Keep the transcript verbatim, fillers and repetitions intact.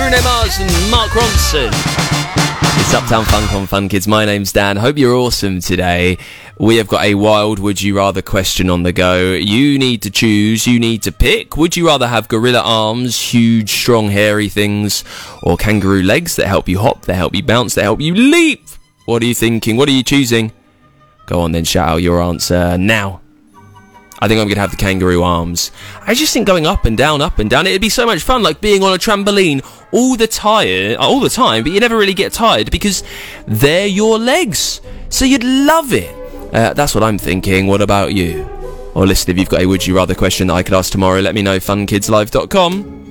Bruno Mars and Mark Ronson. It's Uptown Funk on Fun Kids. My name's Dan. Hope you're awesome today. We have got a wild would you rather question on the go. You need to choose, you need to pick. Would you rather have gorilla arms, huge, strong, hairy things, or kangaroo legs that help you hop, that help you bounce, that help you leap? What are you thinking? What are you choosing? Go on then, shout out your answer now. I think I'm going to have the kangaroo arms. I just think going up and down, up and down, it'd be so much fun, like being on a trampoline all the time, all the time, but you never really get tired because they're your legs. So you'd love it. Uh, that's what I'm thinking. What about you? Or listen, if you've got a would you rather question that I could ask tomorrow, let me know, fun kids live dot com.